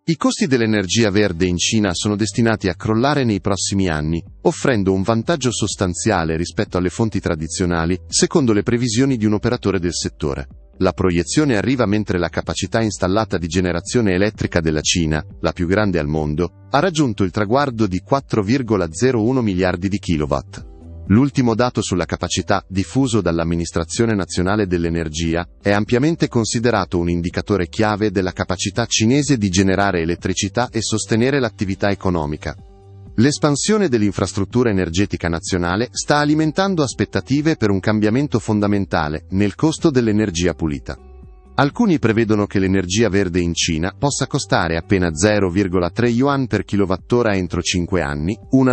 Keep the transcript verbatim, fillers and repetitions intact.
I costi dell'energia verde in Cina sono destinati a crollare nei prossimi anni, offrendo un vantaggio sostanziale rispetto alle fonti tradizionali, secondo le previsioni di un operatore del settore. La proiezione arriva mentre la capacità installata di generazione elettrica della Cina, la più grande al mondo, ha raggiunto il traguardo di quattro virgola zero uno miliardi di kilowatt. L'ultimo dato sulla capacità, diffuso dall'Amministrazione Nazionale dell'Energia, è ampiamente considerato un indicatore chiave della capacità cinese di generare elettricità e sostenere l'attività economica. L'espansione dell'infrastruttura energetica nazionale sta alimentando aspettative per un cambiamento fondamentale nel costo dell'energia pulita. Alcuni prevedono che l'energia verde in Cina possa costare appena zero virgola tre yuan per kilowattora entro cinque anni, una